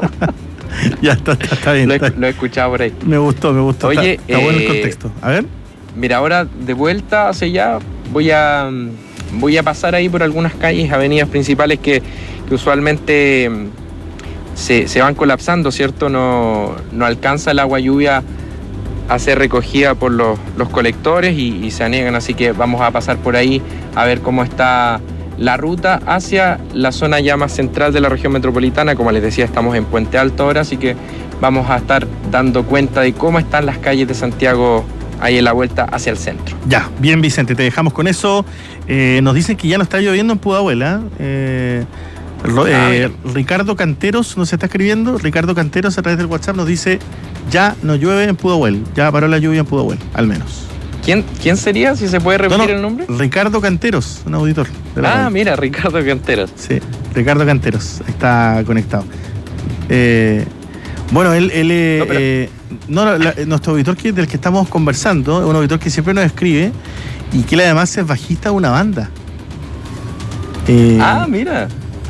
Ya está bien. Lo he escuchado por ahí. Me gustó. Oye, está bueno el contexto. A ver. Mira, ahora de vuelta hacia allá voy a pasar ahí por algunas calles, avenidas principales que usualmente se van colapsando, ¿cierto? No alcanza el agua lluvia a ser recogida por los colectores y se anegan, así que vamos a pasar por ahí a ver cómo está la ruta hacia la zona ya más central de la región metropolitana. Como les decía, estamos en Puente Alto ahora, así que vamos a estar dando cuenta de cómo están las calles de Santiago ahí en la vuelta hacia el centro. Ya, bien Vicente, te dejamos con eso. Nos dicen que ya no está lloviendo en Pudahuel, Ricardo Canteros nos está escribiendo. Ricardo Canteros a través del WhatsApp nos dice: ya no llueve en Pudahuel, ya paró la lluvia en Pudahuel, al menos. ¿Quién sería? Si se puede repetir el nombre. Ricardo Canteros, un auditor. Mira, Ricardo Canteros. Sí, Ricardo Canteros, está conectado. Bueno, nuestro auditor del que estamos conversando es un auditor que siempre nos escribe y que él además es bajista de una banda. Mira.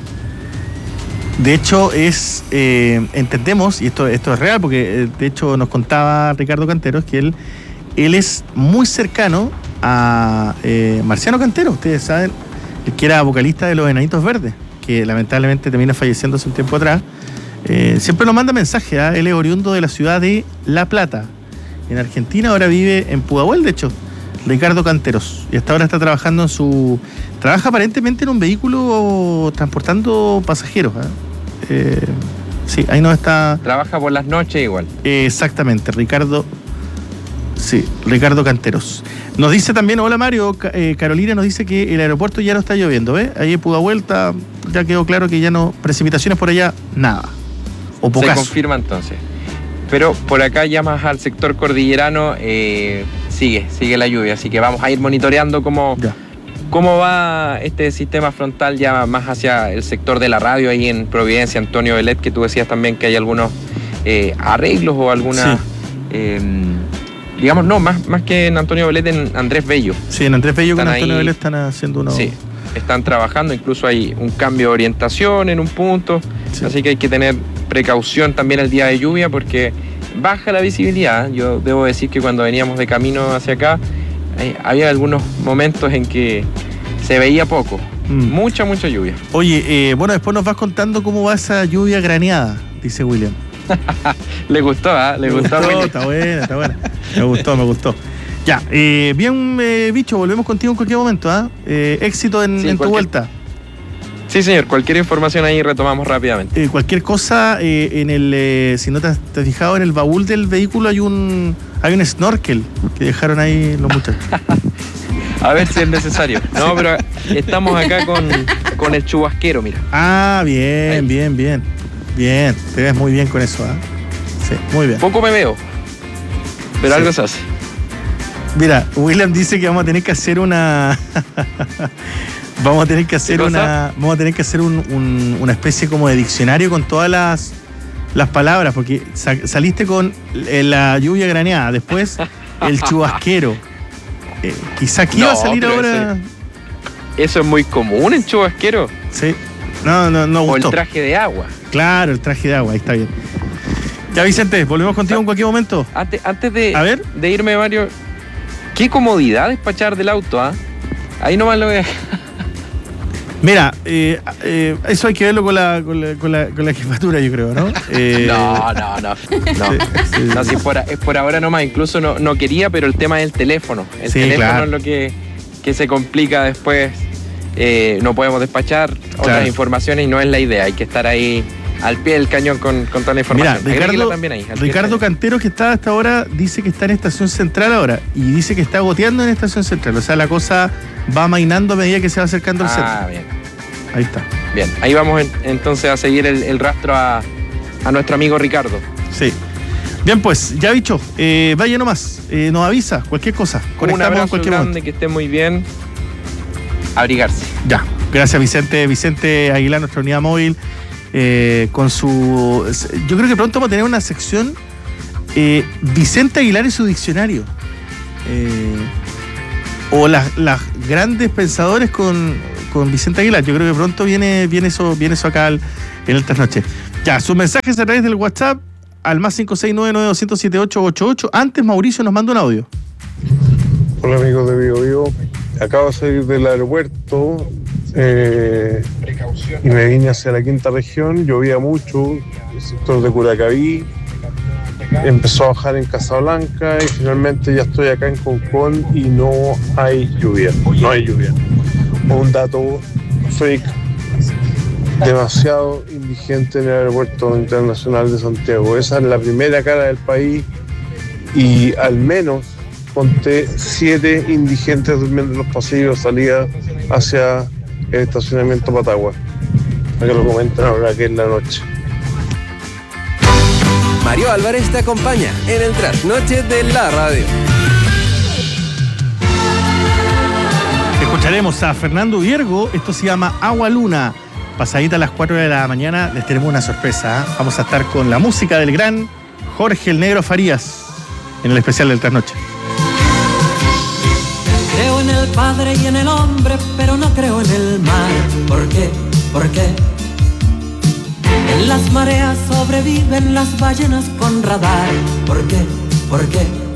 De hecho, entendemos, y esto es real, porque de hecho nos contaba Ricardo Canteros que él es muy cercano a Marciano Cantero. Ustedes saben, que era vocalista de Los Enanitos Verdes, que lamentablemente termina falleciendo hace un tiempo atrás. Siempre nos manda mensajes, él es oriundo de la ciudad de La Plata, en Argentina, ahora vive en Pudahuel, de hecho, Ricardo Canteros, y hasta ahora está trabajando trabaja aparentemente en un vehículo transportando pasajeros. Sí, ahí no está. Trabaja por las noches igual. Exactamente, Ricardo Canteros. Nos dice también, hola Mario, Carolina nos dice que el aeropuerto ya no está lloviendo, ¿ves? Ahí en Pudahuel ya quedó claro que ya no, precipitaciones por allá, nada. O pocas. Se confirma entonces. Pero por acá ya más al sector cordillerano sigue la lluvia, así que vamos a ir monitoreando cómo va este sistema frontal ya más hacia el sector de la radio ahí en Providencia, Antonio Belet, que tú decías también que hay algunos arreglos o algunas... Sí. Digamos, no, más que en Antonio Belet, en Andrés Bello. Sí, en Andrés Bello con Antonio Belet están haciendo unos... Sí, están trabajando, incluso hay un cambio de orientación en un punto, así que hay que tener precaución también el día de lluvia porque baja la visibilidad. Yo debo decir que cuando veníamos de camino hacia acá, había algunos momentos en que se veía poco, mucha lluvia. Oye, bueno, después nos vas contando cómo va esa lluvia graneada, dice William. Le gustó, le gustó. Está buena. Me gustó. Ya, bien, bicho, volvemos contigo en cualquier momento, éxito en tu vuelta. Sí, señor, cualquier información ahí retomamos rápidamente. Cualquier cosa, si no te has fijado, en el baúl del vehículo hay un snorkel que dejaron ahí los muchachos. A ver si es necesario. No, pero estamos acá con el chubasquero, mira. Bien. Bien, te ves muy bien con eso, Sí, muy bien. Poco me veo, pero algo se hace. Mira, William dice que vamos a tener que hacer una... Vamos a tener que hacer una especie como de diccionario con todas las palabras, porque saliste con la lluvia graneada, después el chubasquero. Quizá aquí va a salir ahora... Eso es muy común en chubasquero. Sí. No gustó. O el traje de agua. Claro, el traje de agua, ahí está bien. Ya, Vicente, volvemos contigo en cualquier momento. Antes de irme, Mario, qué comodidad despachar del auto, Ahí nomás lo voy a... Mira, eso hay que verlo con la jefatura, yo creo, ¿no? No. Sí. No, si es por ahora nomás. Incluso no quería, pero el tema es el teléfono. El teléfono es lo que se complica después. No podemos despachar otras informaciones y no es la idea. Hay que estar ahí al pie del cañón con toda la información. Mira, Ricardo Cantero, que está hasta ahora, dice que está en Estación Central ahora y dice que está goteando en Estación Central. O sea, la cosa va amainando a medida que se va acercando al centro. Bien. Ahí está. Bien, ahí vamos entonces a seguir el rastro a nuestro amigo Ricardo. Sí. Bien, pues, ya dicho, vaya nomás, nos avisa cualquier cosa. Un abrazo grande, que esté muy bien. Abrigarse. Ya, gracias Vicente Aguilar, nuestra unidad móvil, con su... Yo creo que pronto vamos a tener una sección Vicente Aguilar y su diccionario. O las grandes pensadores con Vicente Aguilar. Yo creo que pronto viene eso acá en el Trasnoche. Ya, sus mensajes a través del WhatsApp al más 569-9200-7888. Antes Mauricio nos manda un audio. Hola amigos de Bio Bio, acabo de salir del aeropuerto y me vine hacia la quinta región. Llovía mucho, el sector de Curacaví, empezó a bajar en Casablanca y finalmente ya estoy acá en Concón y no hay lluvia. Un dato fake, demasiado indigente en el aeropuerto internacional de Santiago. Esa es la primera cara del país y al menos ponte 7 indigentes durmiendo en los pasillos salida hacia el estacionamiento Patagua. Para que lo comenten ahora que es la noche. Mario Álvarez te acompaña en el trasnoche de la radio. Escucharemos a Fernando Viergo, esto se llama Agua Luna. Pasadita a las 4 de la mañana les tenemos una sorpresa. Vamos a estar con la música del gran Jorge el Negro Farías en el especial del trasnoche. Creo en el Padre y en el hombre, pero no creo en el mar. ¿Por qué? ¿Por qué? En las mareas sobreviven las ballenas con radar. ¿Por qué? ¿Por qué?